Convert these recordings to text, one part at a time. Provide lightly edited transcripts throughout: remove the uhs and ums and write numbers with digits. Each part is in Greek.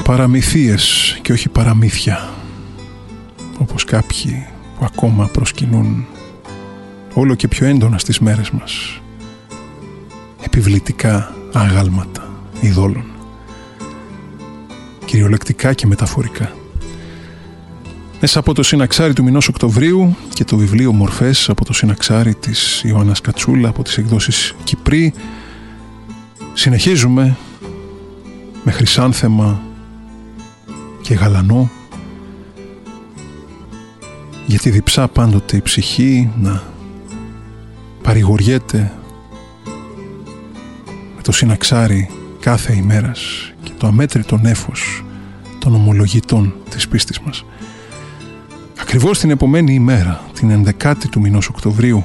Παραμυθίες και όχι παραμύθια, όπως κάποιοι που ακόμα προσκυνούν όλο και πιο έντονα στις μέρες μας επιβλητικά άγαλματα ειδόλων, κυριολεκτικά και μεταφορικά. Μέσα από το συναξάρι του μηνός Οκτωβρίου και το βιβλίο Μορφές από το συναξάρι της Ιωάννας Κατσούλα από τις εκδόσεις Κυπρί, συνεχίζουμε με χρυσάνθεμα και γαλανό, γιατί διψά πάντοτε η ψυχή να παρηγοριέται με το συναξάρι κάθε ημέρας και το αμέτρητο νέφος των ομολογητών της πίστης μας. Ακριβώς την επομένη ημέρα, την 11η του μηνός Οκτωβρίου,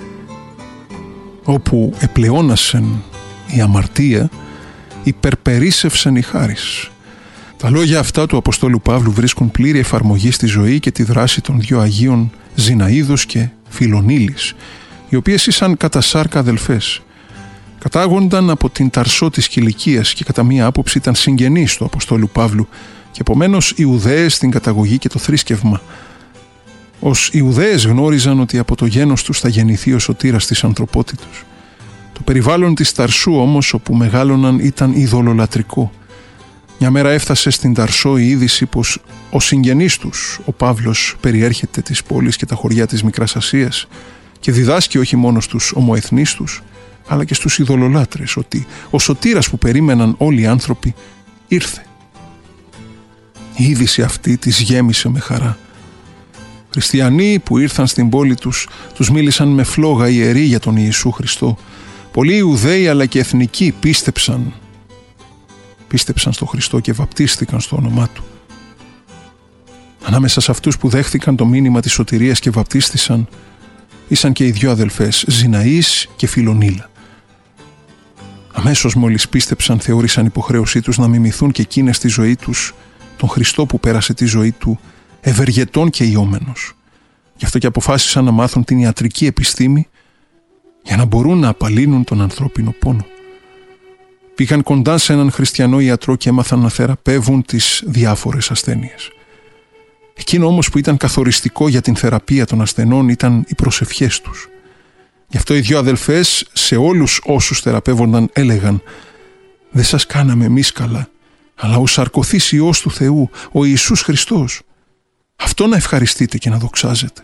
όπου επλεώνασεν η αμαρτία, υπερπερίσσευσεν η χάρις. Τα λόγια αυτά του Αποστόλου Παύλου βρίσκουν πλήρη εφαρμογή στη ζωή και τη δράση των δύο Αγίων Ζηναΐδος και Φιλονίλης, οι οποίες ήσαν κατά σάρκα αδελφές. Κατάγονταν από την Ταρσό της Κιλικίας και κατά μία άποψη ήταν συγγενείς του Αποστόλου Παύλου και επομένως Ιουδαίες στην καταγωγή και το θρήσκευμα. Ως Ιουδαίες γνώριζαν ότι από το γένος τους θα γεννηθεί ο σωτήρας της ανθρωπότητος. Το περιβάλλον της Ταρσού όμως όπου μεγάλωναν ήταν ειδωλολατρικό. Μια μέρα έφτασε στην Ταρσό η είδηση πως ο συγγενής τους, ο Παύλος, περιέρχεται τις πόλεις και τα χωριά της Μικράς Ασίας και διδάσκει όχι μόνο στους ομοεθνείς τους, αλλά και στους ειδωλολάτρες ότι ο σωτήρας που περίμεναν όλοι οι άνθρωποι ήρθε. Η είδηση αυτή τις γέμισε με χαρά. Χριστιανοί που ήρθαν στην πόλη τους μίλησαν με φλόγα ιερή για τον Ιησού Χριστό. Πολλοί Ιουδαίοι αλλά και εθνικοί πίστεψαν στο Χριστό και βαπτίστηκαν στο όνομά Του. Ανάμεσα σε αυτούς που δέχθηκαν το μήνυμα της σωτηρίας και βαπτίστησαν ήσαν και οι δυο αδελφές Ζηναΐς και Φιλονίλα. Αμέσως μόλις πίστεψαν θεώρησαν υποχρέωσή τους να μιμηθούν και εκείνες στη ζωή τους τον Χριστό που πέρασε τη ζωή Του ευεργετών και ιώμενος. Γι' αυτό και αποφάσισαν να μάθουν την ιατρική επιστήμη για να μπορούν να απαλύνουν τον ανθρώπινο πόνο. Πήγαν κοντά σε έναν χριστιανό ιατρό και έμαθαν να θεραπεύουν τις διάφορες ασθένειες. Εκείνο όμως που ήταν καθοριστικό για την θεραπεία των ασθενών ήταν οι προσευχές τους. Γι' αυτό οι δυο αδελφές σε όλους όσους θεραπεύονταν έλεγαν «Δεν σας κάναμε εμείς καλά, αλλά ο σαρκωθής Υιός του Θεού, ο Ιησούς Χριστός. Αυτό να ευχαριστείτε και να δοξάζετε».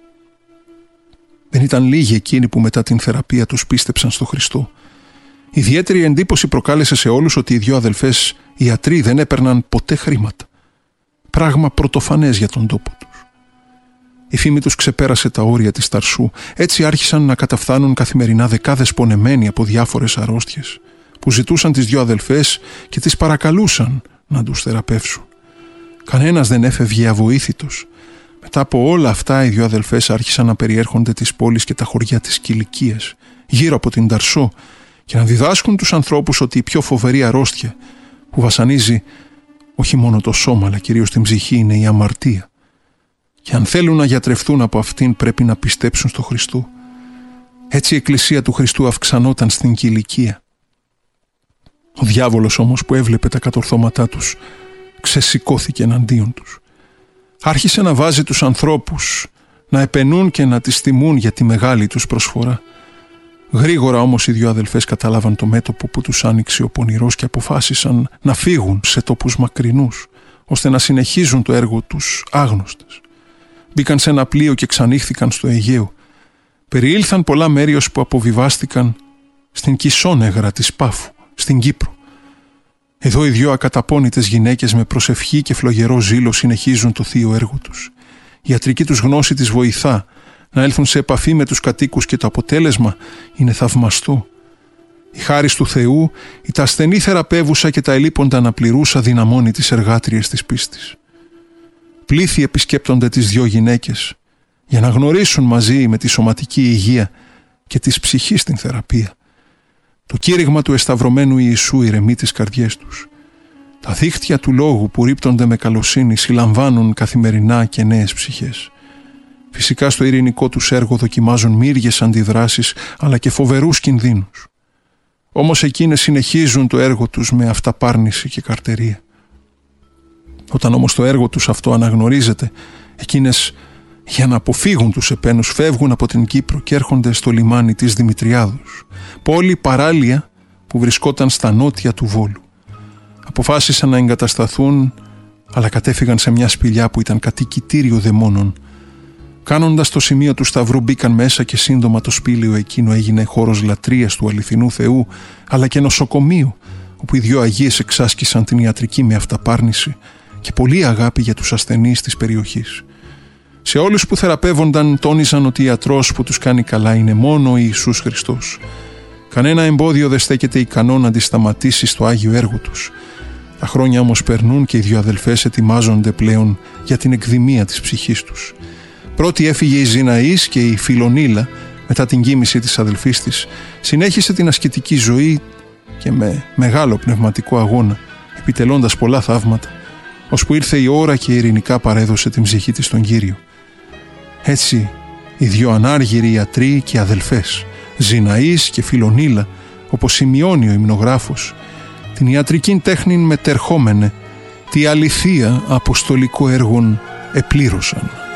Δεν ήταν λίγοι εκείνοι που μετά την θεραπεία τους πίστεψαν στο Χριστό. Ιδιαίτερη εντύπωση προκάλεσε σε όλους ότι οι δυο αδελφές ιατροί δεν έπαιρναν ποτέ χρήματα. Πράγμα πρωτοφανές για τον τόπο τους. Η φήμη τους ξεπέρασε τα όρια της Ταρσού. Έτσι άρχισαν να καταφθάνουν καθημερινά δεκάδες πονεμένοι από διάφορες αρρώστιες, που ζητούσαν τις δυο αδελφές και τις παρακαλούσαν να τους θεραπεύσουν. Κανένας δεν έφευγε αβοήθητος. Μετά από όλα αυτά οι δυο αδελφές άρχισαν να περιέρχονται τις πόλεις και τα χωριά της Κιλικίας, γύρω από την Ταρσό, και να διδάσκουν τους ανθρώπους ότι η πιο φοβερή αρρώστια που βασανίζει όχι μόνο το σώμα αλλά κυρίως την ψυχή είναι η αμαρτία. Και αν θέλουν να γιατρευτούν από αυτήν πρέπει να πιστέψουν στο Χριστό. Έτσι η Εκκλησία του Χριστού αυξανόταν στην Κιλικία. Ο διάβολος όμως που έβλεπε τα κατορθώματά τους ξεσηκώθηκε εναντίον τους. Άρχισε να βάζει τους ανθρώπους να επενούν και να τις τιμούν για τη μεγάλη τους προσφορά. Γρήγορα όμως οι δυο αδελφές κατάλαβαν το μέτωπο που τους άνοιξε ο πονηρός και αποφάσισαν να φύγουν σε τόπους μακρινούς, ώστε να συνεχίζουν το έργο τους άγνωστες. Μπήκαν σε ένα πλοίο και ξανήχθηκαν στο Αιγαίο. Περιήλθαν πολλά μέρη ώσπου αποβιβάστηκαν στην Κισόνεγρα της Πάφου, στην Κύπρο. Εδώ οι δυο ακαταπώνητες γυναίκες με προσευχή και φλογερό ζήλο συνεχίζουν το θείο έργο τους. Η ιατρική τους γνώση τις βοηθά να έλθουν σε επαφή με τους κατοίκους και το αποτέλεσμα είναι θαυμαστό. Η χάρις του Θεού, η τα ασθενή θεραπεύουσα και τα ελείποντα αναπληρούσα δυναμώνει τις εργάτριες της πίστης. Πλήθη επισκέπτονται τις δυο γυναίκες για να γνωρίσουν μαζί με τη σωματική υγεία και της ψυχής την θεραπεία. Το κήρυγμα του εσταυρωμένου Ιησού ηρεμεί τις καρδιές τους. Τα δίχτυα του λόγου που ρίπτονται με καλοσύνη συλλαμβάνουν καθημερινά και νέες ψυχές. Φυσικά στο ειρηνικό τους έργο δοκιμάζουν μύριες αντιδράσεις αλλά και φοβερούς κινδύνους. Όμως εκείνες συνεχίζουν το έργο τους με αυταπάρνηση και καρτερία. Όταν όμως το έργο τους αυτό αναγνωρίζεται, εκείνες, για να αποφύγουν τους επένους, φεύγουν από την Κύπρο και έρχονται στο λιμάνι της Δημητριάδους, πόλη παράλια που βρισκόταν στα νότια του Βόλου. Αποφάσισαν να εγκατασταθούν, αλλά κατέφυγαν σε μια σπηλιά που ήταν κατοικητήριο δαιμόνων. Κάνοντας το σημείο του Σταυρού, μπήκαν μέσα και σύντομα το σπήλαιο εκείνο έγινε χώρος λατρείας του αληθινού Θεού, αλλά και νοσοκομείο, όπου οι δυο Αγίες εξάσκησαν την ιατρική με αυταπάρνηση και πολλή αγάπη για τους ασθενείς της περιοχής. Σε όλους που θεραπεύονταν τόνιζαν ότι ο ιατρός που τους κάνει καλά είναι μόνο ο Ιησούς Χριστός. Κανένα εμπόδιο δεν στέκεται ικανό να αντισταματήσει στο Άγιο έργο τους. Τα χρόνια όμως περνούν και οι δύο αδελφές ετοιμάζονται πλέον για την εκδημία της ψυχής τους. Πρώτη έφυγε η Ζηναής και η Φιλονίλα, μετά την κοίμηση της αδελφής της, συνέχισε την ασκητική ζωή και με μεγάλο πνευματικό αγώνα, επιτελώντας πολλά θαύματα, ώσπου ήρθε η ώρα και ειρηνικά παρέδωσε την ψυχή της στον Κύριο. Έτσι, οι δύο ανάργυροι ιατροί και αδελφές, Ζηναής και Φιλονίλα, όπως σημειώνει ο υμνογράφος, την ιατρικήν τέχνην μετερχόμενε, τη αληθεία αποστολικό έργον επλήρωσαν.